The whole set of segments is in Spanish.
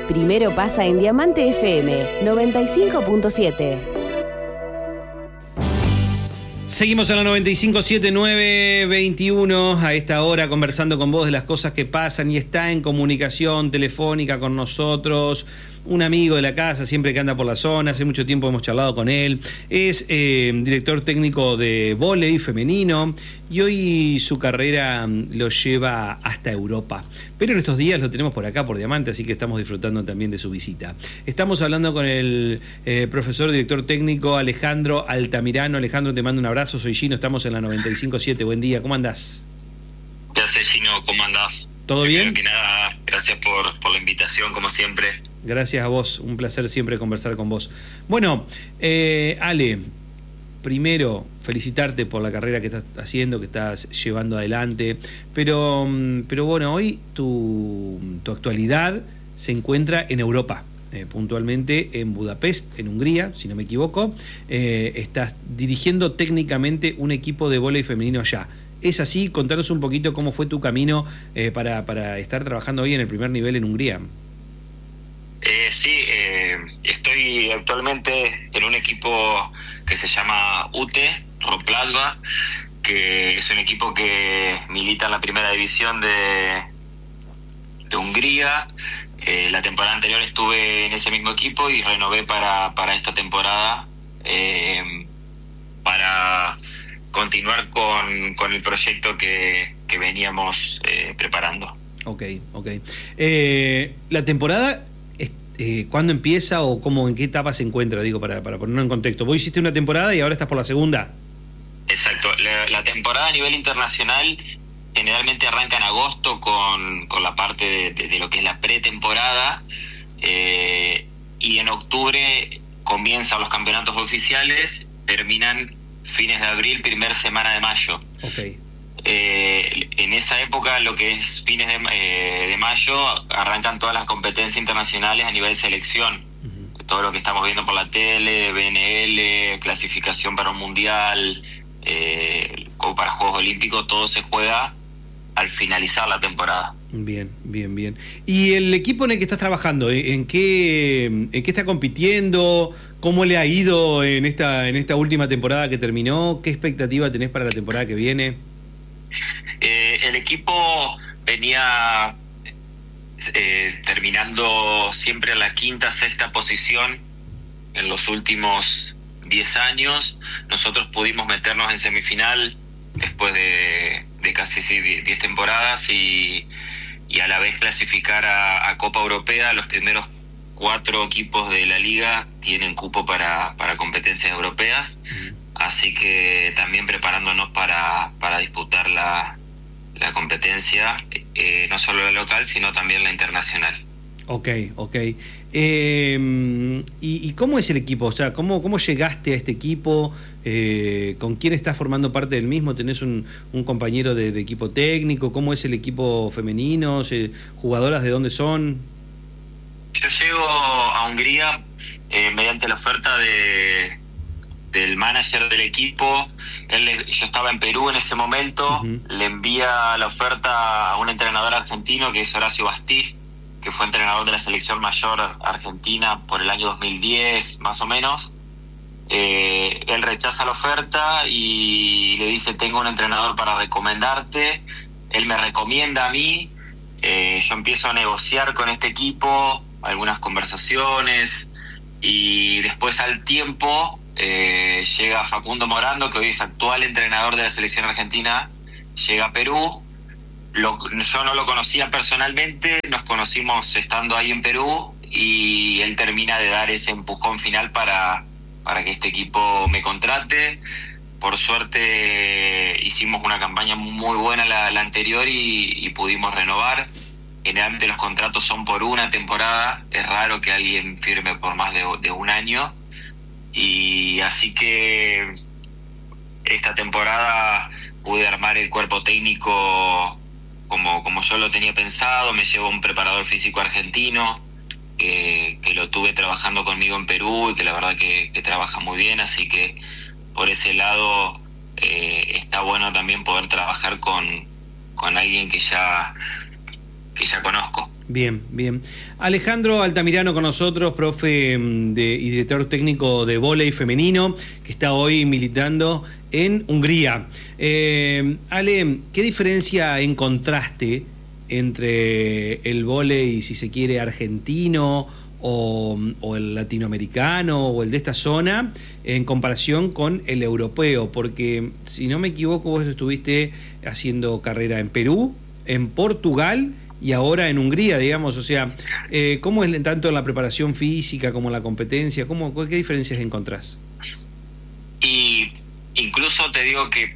Primero pasa en Diamante FM 95.7. Seguimos en la 95.7.921 a esta hora conversando con vos de las cosas que pasan, y está en comunicación telefónica con nosotros un amigo de la casa, siempre que anda por la zona, hace mucho tiempo hemos charlado con él, es director técnico de vóley femenino y hoy su carrera lo lleva hasta Europa. Pero en estos días lo tenemos por acá, por Diamante, así que estamos disfrutando también de su visita. Estamos hablando con el profesor director técnico Alejandro Altamirano. Alejandro, te mando un abrazo, soy Gino, estamos en la 95.7. Buen día, ¿cómo andás? ¿Qué haces, Gino? ¿Cómo andás? ¿Todo bien? Primero que nada, gracias por la invitación, como siempre. Gracias a vos, un placer siempre conversar con vos. Bueno, Ale, primero felicitarte por la carrera que estás haciendo, que estás llevando adelante, pero bueno, hoy tu actualidad se encuentra en Europa, puntualmente en Budapest, en Hungría, si no me equivoco. Estás dirigiendo técnicamente un equipo de vóley femenino allá. ¿Es así? Contanos un poquito cómo fue tu camino para estar trabajando hoy en el primer nivel en Hungría. Sí, estoy actualmente en un equipo que se llama UTE Ropladva, que es un equipo que milita en la primera división de Hungría. La temporada anterior estuve en ese mismo equipo y renové para esta temporada para continuar con el proyecto que veníamos preparando. Ok. La temporada, ¿cuándo empieza o en qué etapa se encuentra? Digo, para ponerlo en contexto. Vos hiciste una temporada y ahora estás por la segunda. Exacto. La temporada a nivel internacional generalmente arranca en agosto con la parte de lo que es la pretemporada, y en octubre comienzan los campeonatos oficiales, terminan fines de abril, primer semana de mayo. Okay. En esa época, lo que es fines de mayo, arrancan todas las competencias internacionales a nivel selección. Uh-huh. Todo lo que estamos viendo por la tele, BNL, clasificación para un mundial, como para Juegos Olímpicos, todo se juega al finalizar la temporada. Bien. ¿Y el equipo en el que estás trabajando, en qué está compitiendo? ¿Cómo le ha ido en esta última temporada que terminó? ¿Qué expectativa tenés para la temporada que viene? El equipo venía terminando siempre en la quinta, sexta posición en los últimos 10 años. Nosotros pudimos meternos en semifinal después de casi 10 temporadas y a la vez clasificar a Copa Europea. Los primeros 4 equipos de la liga tienen cupo para competencias europeas, así que también preparándonos para disputar la competencia, no solo la local, sino también la internacional. Ok. ¿Y cómo es el equipo? O sea, ¿cómo llegaste a este equipo? ¿Con quién estás formando parte del mismo? ¿Tenés un compañero de equipo técnico? ¿Cómo es el equipo femenino? ¿Jugadoras de dónde son? Yo llego a Hungría mediante la oferta del manager del equipo. Yo estaba en Perú en ese momento. Uh-huh. Le envía la oferta a un entrenador argentino que es Horacio Bastif, que fue entrenador de la selección mayor argentina por el año 2010, más o menos. Él rechaza la oferta y le dice: tengo un entrenador para recomendarte. Él me recomienda a mí. Yo empiezo a negociar con este equipo, algunas conversaciones, y después al tiempo llega Facundo Morando, que hoy es actual entrenador de la selección argentina, llega a Perú. Yo no lo conocía personalmente, nos conocimos estando ahí en Perú, y él termina de dar ese empujón final para que este equipo me contrate. Por suerte hicimos una campaña muy buena la anterior y pudimos renovar. Generalmente los contratos son por una temporada, es raro que alguien firme por más de un año, y así que esta temporada pude armar el cuerpo técnico como yo lo tenía pensado. Me llevo un preparador físico argentino que lo tuve trabajando conmigo en Perú y que la verdad que trabaja muy bien, así que por ese lado está bueno también poder trabajar con alguien que ya conozco. Bien, bien. Alejandro Altamirano con nosotros, profe y director técnico de vóley femenino, que está hoy militando en Hungría. Ale, ¿qué diferencia encontraste entre el vóley, si se quiere, argentino o el latinoamericano o el de esta zona en comparación con el europeo? Porque, si no me equivoco, vos estuviste haciendo carrera en Perú, en Portugal y ahora en Hungría, digamos. O sea, ¿cómo es tanto la preparación física como la competencia? ¿Qué diferencias encontrás? Y incluso te digo que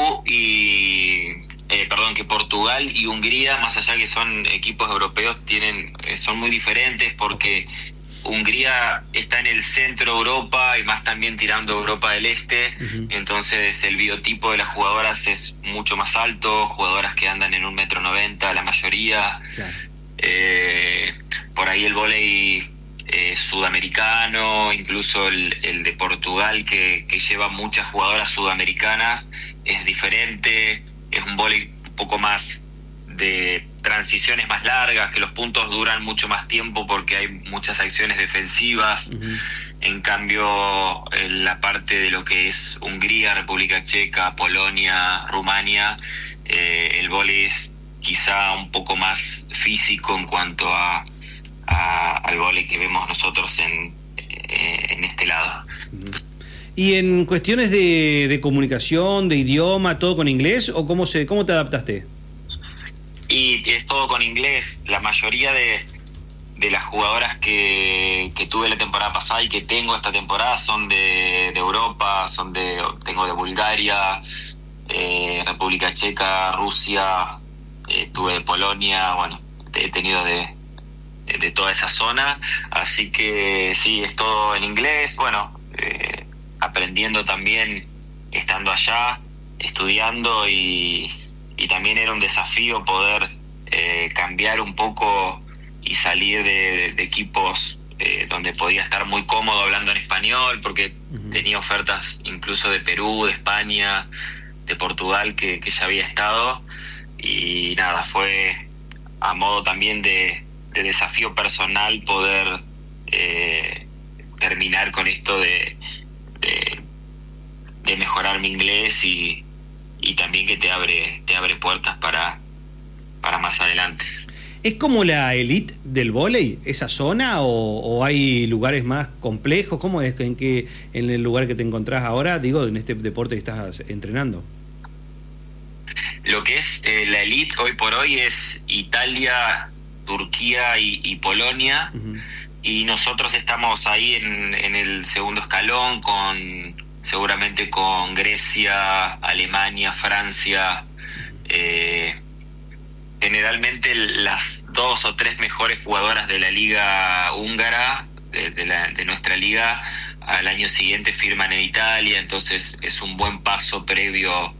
que Portugal y Hungría, más allá que son equipos europeos, son muy diferentes, porque Hungría está en el centro de Europa y más también tirando a Europa del Este. Uh-huh. Entonces el biotipo de las jugadoras es mucho más alto, jugadoras que andan en 1,90 m, la mayoría. Claro. Por ahí el vóley sudamericano, incluso el de Portugal, que lleva muchas jugadoras sudamericanas, es diferente. Es un vóley un poco más de transiciones más largas, que los puntos duran mucho más tiempo porque hay muchas acciones defensivas. Uh-huh. En cambio, en la parte de lo que es Hungría, República Checa, Polonia, Rumania, el vóley es quizá un poco más físico en cuanto al vóley que vemos nosotros en este lado. Uh-huh. ¿Y en cuestiones de comunicación, de idioma, todo con inglés, o cómo te adaptaste? Y es todo con inglés. La mayoría de las jugadoras que tuve la temporada pasada y que tengo esta temporada son de Europa, tengo de Bulgaria, República Checa, Rusia, tuve de Polonia, bueno, he tenido de toda esa zona, así que sí, es todo en inglés. Bueno, aprendiendo también estando allá, estudiando, y también era un desafío poder cambiar un poco y salir de equipos donde podía estar muy cómodo hablando en español, porque uh-huh. tenía ofertas incluso de Perú, de España, de Portugal, que ya había estado, y nada, fue a modo también de desafío personal poder terminar con esto de mejorar mi inglés, y también que te abre puertas para más adelante. ¿Es como la elite del vóley, esa zona, o hay lugares más complejos? ¿Cómo es en el lugar que te encontrás ahora, digo, en este deporte que estás entrenando? Lo que es la elite hoy por hoy es Italia, Turquía y Polonia. Uh-huh. Y nosotros estamos ahí en el segundo escalón, seguramente con Grecia, Alemania, Francia. Generalmente las 2 o 3 mejores jugadoras de la liga húngara, de nuestra liga, al año siguiente firman en Italia. Entonces es un buen paso previo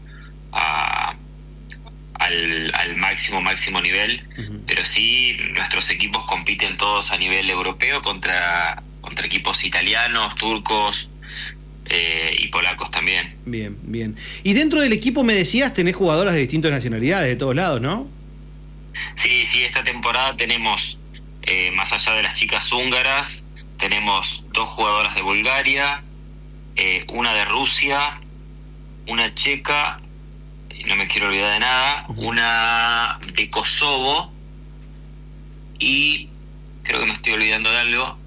al máximo nivel. Uh-huh. Pero sí, nuestros equipos compiten todos a nivel europeo contra equipos italianos, turcos y polacos también. Bien, bien. Y dentro del equipo, me decías, tenés jugadoras de distintas nacionalidades, de todos lados, ¿no? Sí, esta temporada tenemos, más allá de las chicas húngaras, tenemos 2 jugadoras de Bulgaria, una de Rusia, una checa, no me quiero olvidar de nada, uh-huh. una de Kosovo, y creo que me estoy olvidando de algo,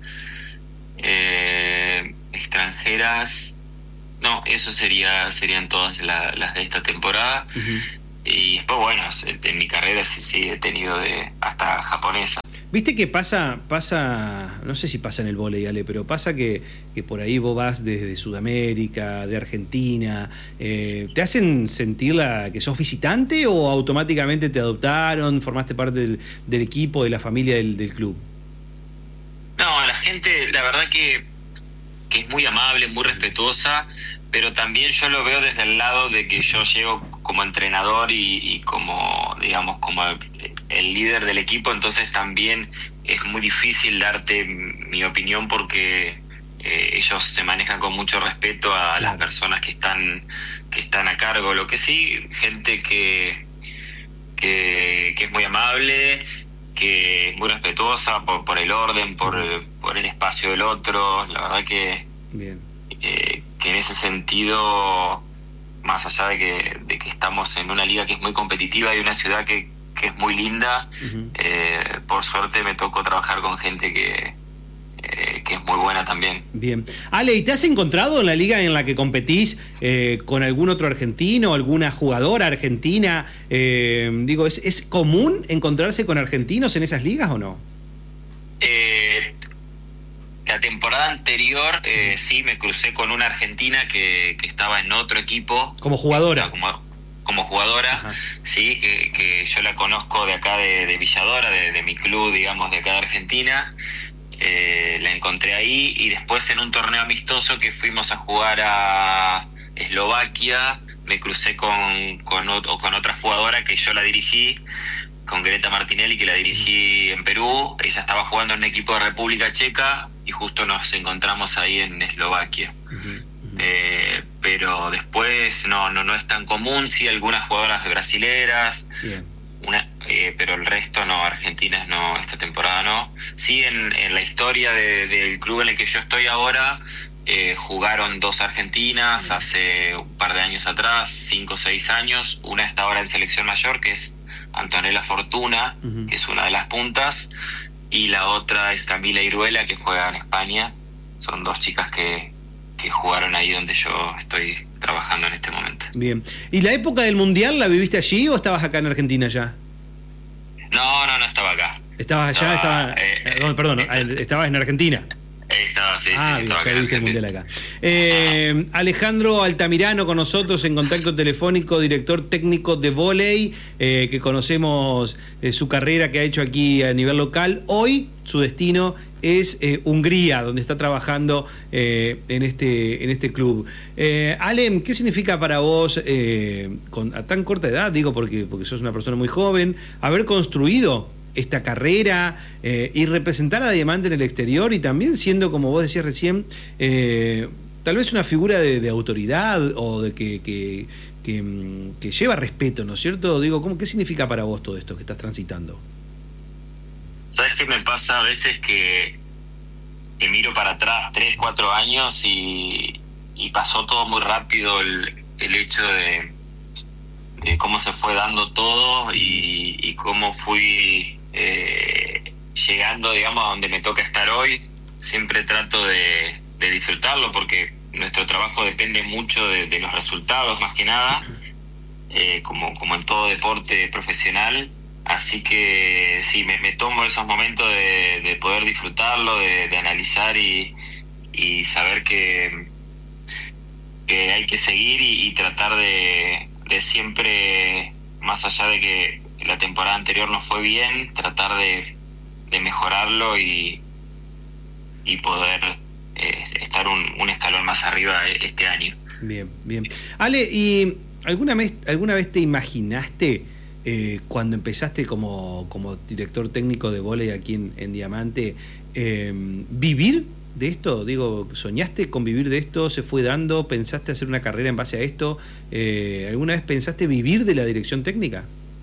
extranjeras, no, eso serían todas las de esta temporada. Uh-huh. Y después, bueno, en mi carrera sí he tenido hasta japonesa. Viste que pasa, no sé si pasa en el vóley, Ale, pero pasa que por ahí vos vas desde Sudamérica, de Argentina, ¿te hacen sentir que sos visitante, o automáticamente te adoptaron, formaste parte del equipo, de la familia del club? No, la gente, la verdad que es muy amable, muy respetuosa, pero también yo lo veo desde el lado de que yo llego como entrenador y como, digamos, como el líder del equipo. Entonces también es muy difícil darte mi opinión, porque ellos se manejan con mucho respeto a las personas que están a cargo. Lo que sí, gente que es muy amable, que muy respetuosa por el orden, por el espacio del otro. La verdad que Bien. Que en ese sentido, más allá de que estamos en una liga que es muy competitiva y una ciudad que es muy linda, por suerte me tocó trabajar con gente que es muy buena también. Bien. Ale, ¿y te has encontrado en la liga en la que competís con algún otro argentino, alguna jugadora argentina? ¿Es común encontrarse con argentinos en esas ligas o no? La temporada anterior sí me crucé con una argentina que estaba en otro equipo. Como jugadora. Como jugadora. Ajá. Sí, que yo la conozco de acá de Villadora, de mi club, digamos, de acá de Argentina. La encontré ahí, y después en un torneo amistoso que fuimos a jugar a Eslovaquia, me crucé con otra jugadora que yo la dirigí, con Greta Martinelli, que la dirigí en Perú. Ella estaba jugando en un equipo de República Checa y justo nos encontramos ahí en Eslovaquia. Pero después no es tan común. Sí, algunas jugadoras brasileras, pero el resto no, argentinas no, esta temporada no. Sí, en la historia del club en el que yo estoy ahora, jugaron 2 argentinas hace un par de años atrás, 5 o 6 años. Una está ahora en selección mayor, que es Antonella Fortuna, que es una de las puntas, y la otra es Camila Iruela, que juega en España. Son 2 chicas que jugaron ahí donde yo estoy trabajando en este momento. Bien. ¿Y la época del Mundial la viviste allí o estabas acá en Argentina ya? No estaba acá. ¿Estabas allá? ¿Estabas en Argentina? Estaba, sí, bien, estaba ya viste el Mundial acá. Alejandro Altamirano con nosotros en contacto telefónico, director técnico de vóley, que conocemos su carrera que ha hecho aquí a nivel local. Hoy su destino es Hungría, donde está trabajando en este club. Ale, ¿qué significa para vos, a tan corta edad, digo, porque sos una persona muy joven, haber construido esta carrera y representar a Diamante en el exterior, y también siendo, como vos decías recién, tal vez una figura de autoridad o de que lleva respeto, ¿no es cierto? Digo, ¿qué significa para vos todo esto que estás transitando? ¿Sabes qué me pasa a veces? Que miro para atrás 3, 4 años y pasó todo muy rápido, el hecho de cómo se fue dando todo y cómo fui llegando, digamos, a donde me toca estar hoy. Siempre trato de disfrutarlo, porque nuestro trabajo depende mucho de los resultados, más que nada, como en todo deporte profesional. Así que sí, me tomo esos momentos de poder disfrutarlo, de analizar y saber que hay que seguir y tratar de siempre, más allá de que la temporada anterior no fue bien, tratar de mejorarlo y poder estar un escalón más arriba este año. Bien. Ale, ¿y alguna vez te imaginaste, cuando empezaste como director técnico de vóley aquí en Diamante, vivir de esto? Digo, ¿soñaste con vivir de esto? ¿Se fue dando? ¿Pensaste hacer una carrera en base a esto? ¿Alguna vez pensaste vivir de la dirección técnica?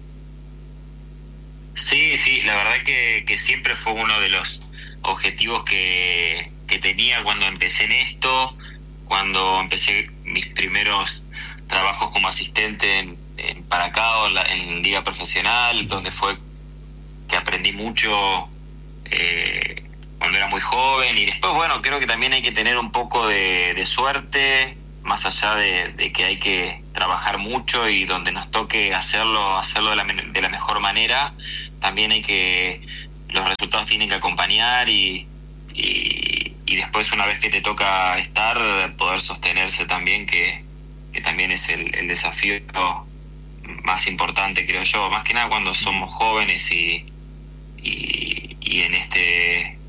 Sí, la verdad que siempre fue uno de los objetivos que tenía cuando empecé en esto, cuando empecé mis primeros trabajos como asistente en Paracao, en Liga Profesional, donde fue que aprendí mucho cuando era muy joven. Y después, bueno, creo que también hay que tener un poco de suerte, más allá de que hay que trabajar mucho, y donde nos toque hacerlo de la mejor manera. También los resultados tienen que acompañar y después, una vez que te toca estar, poder sostenerse también, que también es el desafío más importante, creo yo, más que nada cuando somos jóvenes y en este